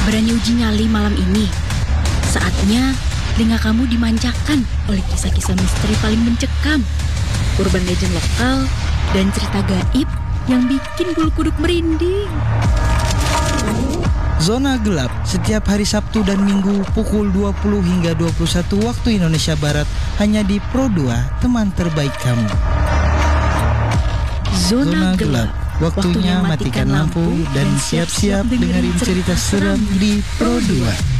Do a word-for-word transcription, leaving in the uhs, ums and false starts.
Berani uji nyali malam ini? Saatnya telinga kamu dimanjakan oleh kisah-kisah misteri paling mencekam, urban legend lokal, dan cerita gaib yang bikin bulu kuduk merinding. Zona Gelap setiap hari Sabtu dan Minggu pukul dua puluh hingga dua puluh satu waktu Indonesia Barat hanya di Pro dua, teman terbaik kamu. Zona, Zona Gelap, waktunya matikan lampu dan siap-siap dengerin cerita seram di Pro dua.